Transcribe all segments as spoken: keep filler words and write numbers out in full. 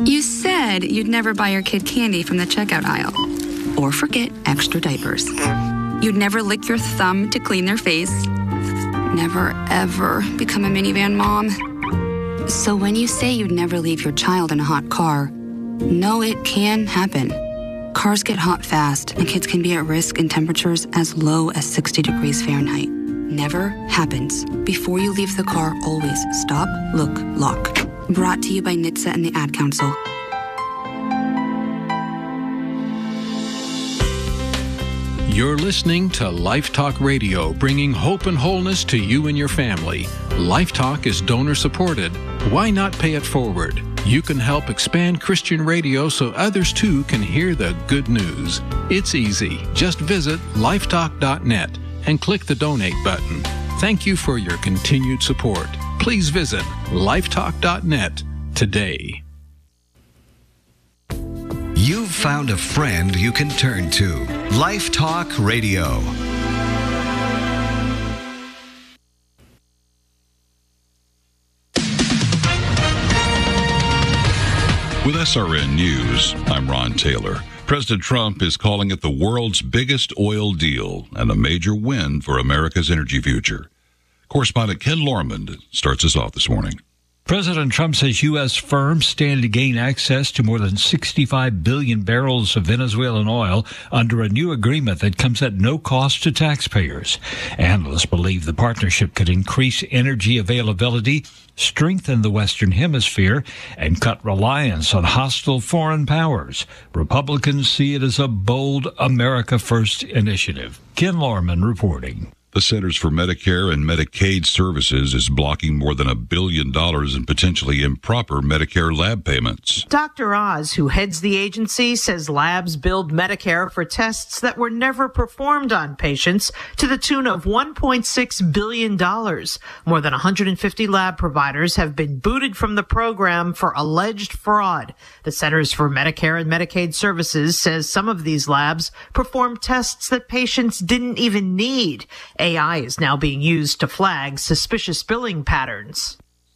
You said you'd never buy your kid candy from the checkout aisle. Or forget extra diapers. You'd never lick your thumb to clean their face. Never, ever become a minivan mom. So when you say you'd never leave your child in a hot car, know it can happen. Cars get hot fast, and kids can be at risk in temperatures as low as sixty degrees Fahrenheit. Never happens. Before you leave the car, always stop, look, lock. Brought to you by N H T S A and the Ad Council. You're listening to Life Talk Radio, bringing hope and wholeness to you and your family. Life Talk is donor-supported. Why not pay it forward? You can help expand Christian radio so others too can hear the good news. It's easy. Just visit lifetalk dot net and click the donate button. Thank you for your continued support. Please visit lifetalk dot net today. You've found a friend you can turn to. Life Talk Radio. With S R N News, I'm Ron Taylor. President Trump is calling it the world's biggest oil deal and a major win for America's energy future. Correspondent Ken Lormond starts us off this morning. President Trump says U S firms stand to gain access to more than sixty-five billion barrels of Venezuelan oil under a new agreement that comes at no cost to taxpayers. Analysts believe the partnership could increase energy availability, strengthen the Western Hemisphere, and cut reliance on hostile foreign powers. Republicans see it as a bold America First initiative. Ken Lorman reporting. The Centers for Medicare and Medicaid Services is blocking more than a billion dollars in potentially improper Medicare lab payments. Doctor Oz, who heads the agency, says labs billed Medicare for tests that were never performed on patients to the tune of one point six billion dollars. More than one hundred fifty lab providers have been booted from the program for alleged fraud. The Centers for Medicare and Medicaid Services says some of these labs perform tests that patients didn't even need. A I is now being used to flag suspicious billing patterns.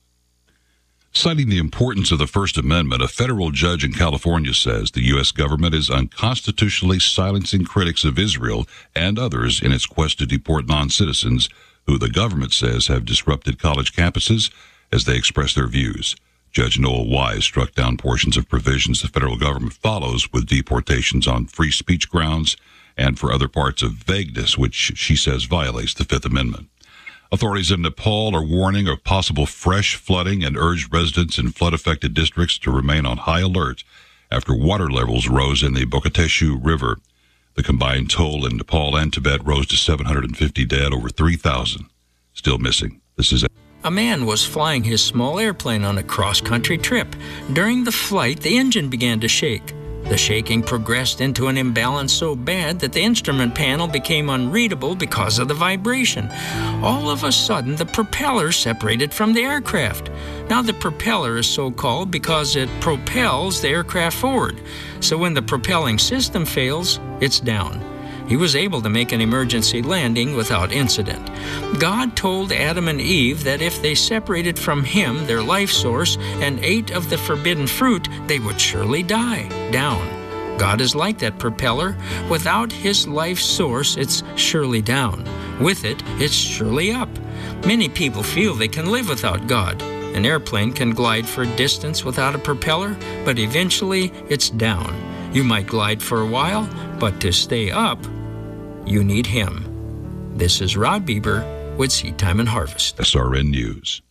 Citing the importance of the First Amendment, a federal judge in California says the U S government is unconstitutionally silencing critics of Israel and others in its quest to deport non-citizens who the government says have disrupted college campuses as they express their views. Judge Noel Wise struck down portions of provisions the federal government follows with deportations on free speech grounds and for other parts of vagueness, which she says violates the Fifth Amendment. Authorities in Nepal are warning of possible fresh flooding and urged residents in flood-affected districts to remain on high alert after water levels rose in the Bokateshu River. The combined toll in Nepal and Tibet rose to seven hundred fifty dead, over three thousand still missing. This is A man was flying his small airplane on a cross-country trip. During the flight, the engine began to shake. The shaking progressed into an imbalance so bad that the instrument panel became unreadable because of the vibration. All of a sudden, the propeller separated from the aircraft. Now, the propeller is so called because it propels the aircraft forward. So when the propelling system fails, it's down. He was able to make an emergency landing without incident. God told Adam and Eve that if they separated from Him, their life source, and ate of the forbidden fruit, they would surely die. Down. God is like that propeller. Without His life source, it's surely down. With it, it's surely up. Many people feel they can live without God. An airplane can glide for a distance without a propeller, but eventually it's down. You might glide for a while, but to stay up, you need Him. This is Rod Bieber with Seed Time and Harvest. S R N News.